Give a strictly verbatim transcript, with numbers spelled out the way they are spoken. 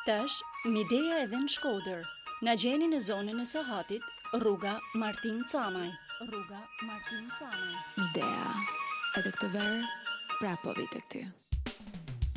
Tash, Mideja edhe në Shkodër. Na gjeni në zonën e Sahatit, rruga Martin Camaj. Rruga Martin Camaj. Midea, edhe këtë verë, prapë po vi tek ty.